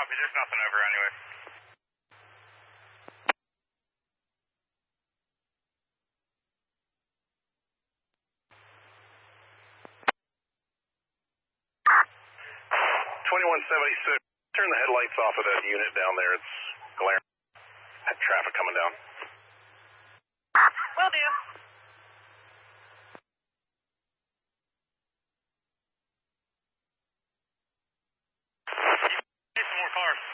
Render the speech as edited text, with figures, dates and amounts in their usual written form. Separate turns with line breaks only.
Copy, there's nothing over anyway.
Turn the headlights off of that unit down there. It's glaring. Had traffic coming down.
Will do.
Need some more cars.